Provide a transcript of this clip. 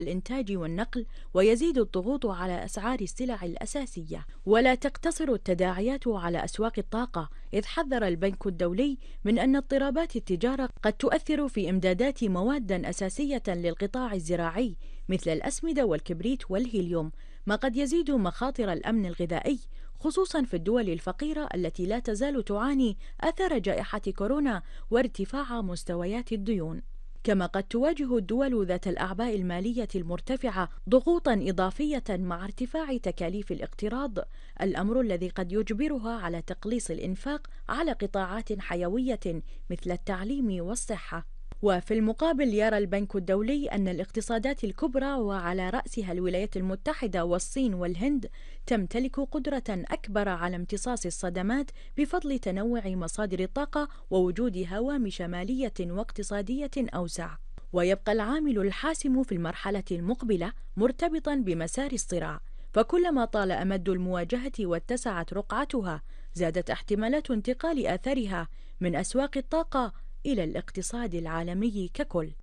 الإنتاج والنقل، ويزيد الضغوط على أسعار السلع الأساسية. ولا تقتصر التداعيات على أسواق الطاقة، إذ حذر البنك الدولي من أن اضطرابات التجارة قد تؤثر في إمدادات مواد أساسية للقطاع الزراعي مثل الأسمدة والكبريت والهيليوم، ما قد يزيد مخاطر الأمن الغذائي، خصوصا في الدول الفقيرة التي لا تزال تعاني أثر جائحة كورونا وارتفاع مستويات الديون. كما قد تواجه الدول ذات الأعباء المالية المرتفعة ضغوطا إضافية مع ارتفاع تكاليف الاقتراض، الأمر الذي قد يجبرها على تقليص الإنفاق على قطاعات حيوية مثل التعليم والصحة. وفي المقابل يرى البنك الدولي أن الاقتصادات الكبرى وعلى رأسها الولايات المتحدة والصين والهند تمتلك قدرة أكبر على امتصاص الصدمات بفضل تنوع مصادر الطاقة ووجود هوامش مالية واقتصادية أوسع. ويبقى العامل الحاسم في المرحلة المقبلة مرتبطا بمسار الصراع، فكلما طال أمد المواجهة واتسعت رقعتها زادت احتمالات انتقال آثارها من أسواق الطاقة إلى الاقتصاد العالمي ككل.